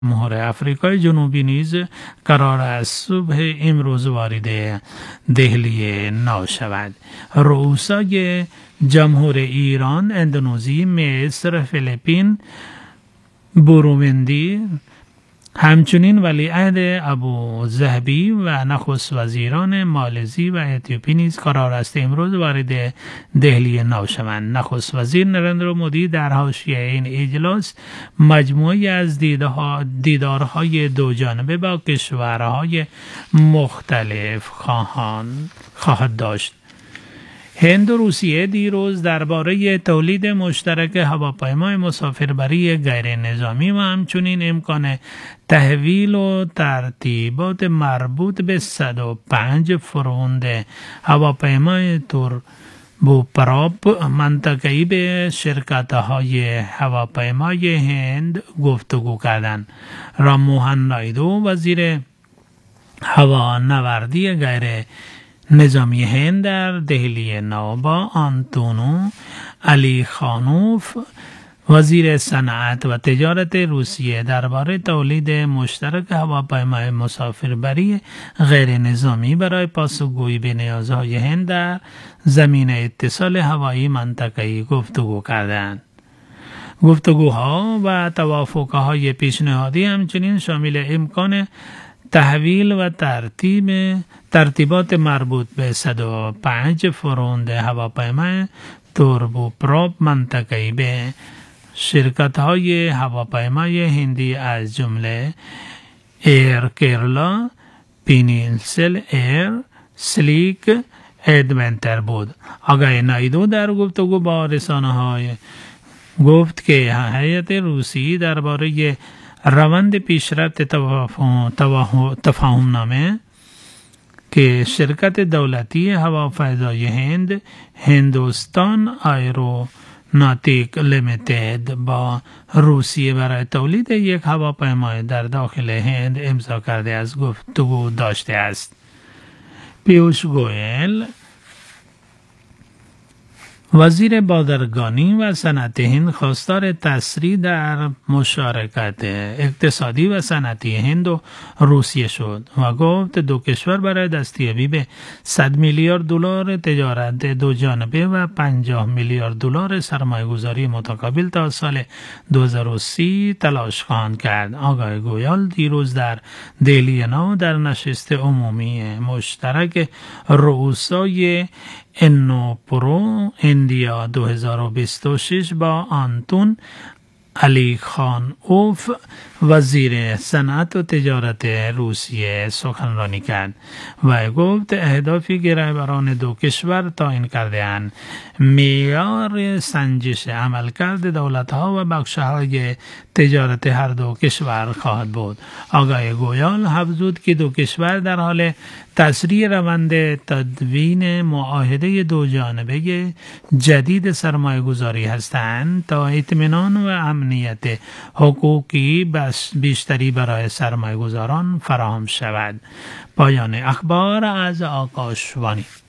جمهور آفریقای جنوبی نیز قرار است صبح امروز وارد دهلی نو شود. رؤسای جمهور ایران، اندونزی، مصر، فیلیپین، بروندی، همچنین ولیعهد ابوظبی و نخست وزیران مالزی و اتیوپی نیز قرار است امروز وارد دهلی نو شوند. نخست وزیر نریندرا مودی در حاشیه این اجلاس مجموعی از دیدارهای دو جانبه با کشورهای مختلف خواهد داشت. هند و روسیه دیروز درباره تولید مشترک هواپیمای مسافربری غیر نظامی و همچنین امکان تحویل و ترتیبات مربوط به 105 فروند هواپیمای توربوپراپ منطقه‌ای به شرکت‌های هواپیمای هند گفتگو کردند. رام موهن نایدو، وزیر هوانوردی غیر نظامی هند، در دهلی نو با آنتونو علی خانوف، وزیر صنعت و تجارت روسیه، درباره تولید مشترک هواپیمای مسافربری غیر نظامی برای پاسخگویی به نیازهای هند در زمینه اتصال هوایی منطقه‌ای گفتگو کردند. گفتگوها و توافقهای پیشنهادی همچنین شامل امکان تحویل و ترتیبات مربوط به 105 فروند هواپیمای توربوپراپ منطقه‌ای به شرکت‌های هواپیمای هندی از جمله ایر کیرلا، پینینسل ایر، سلیک، ادونتر بود. آقای نایدو در گفتگو با رسانه‌های گفت که هیئت روسی درباره روند پیشرفت تفاهمنامه که شرکت دولتی هوافضای هند، هندوستان ایروناتیک لیمیتد، با روسیه برای تولید یک هواپیمای در داخل هند امضا کرده از گفتگو داشته است. پیوش گوئل، وزیر بازرگانی و صنعت هند، خواستار تسریع در مشارکت اقتصادی و صنعتی هند و روسیه شد و گفت دو کشور برای دستیابی به 100 میلیارد دلار تجارت دو جانبه و 50 میلیارد دلار سرمایه‌گذاری متقابل تا سال 2030 تلاش خواهند کرد. آقای گویل دیروز در دهلی نو در نشست عمومی مشترک رؤسای انوپرو اندیا 2026 با آنتون علی خان اوف، وزیر صنعت و تجارت روسیه، سخنرانی کرد و گفت اهدافی که رهبران دو کشور تعیین کرده‌اند معیار سنجش عملکرد دولت‌ها و بخش‌های تجارت هر دو کشور خواهد بود. آقای گویل افزود که دو کشور در حال تسریع روند تدوین معاهده دو جانبه جدید سرمایه‌گذاری هستند تا اطمینان و امنیت حقوقی بیشتری برای سرمایه‌گذاران فراهم شود. پایان اخبار از آکاشوانی.